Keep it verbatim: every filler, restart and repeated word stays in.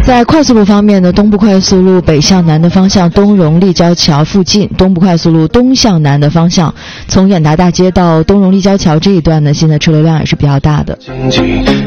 在快速路方面呢，东部快速路北向南的方向东荣立交桥附近，东部快速路东向南的方向，从远达大街到东荣立交桥这一段呢，现在车流量也是比较大的。